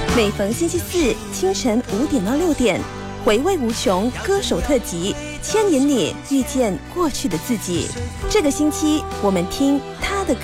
每逢星期四清晨5点到6点，回味无穷歌手特辑，牵引你遇见过去的自己。这个星期我们听他的歌。